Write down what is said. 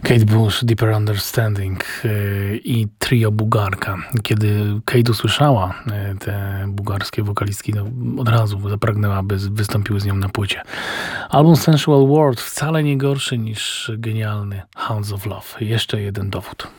Kate Bush, Deeper Understanding i trio Bugarka. Kiedy Kate usłyszała te bugarskie wokalistki, no, od razu zapragnęła, by wystąpiły z nią na płycie. Album Sensual World wcale nie gorszy niż genialny Hounds of Love. Jeszcze jeden dowód.